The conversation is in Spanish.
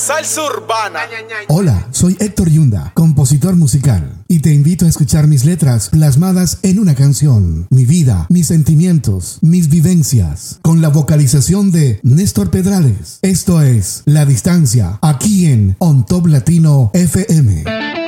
Salsa urbana. Hola, soy Héctor Yunda, compositor musical, y te invito a escuchar mis letras plasmadas en una canción, mi vida, mis sentimientos, mis vivencias, con la vocalización de Néstor Pedrales. Esto es La Distancia, aquí en On Top Latino FM.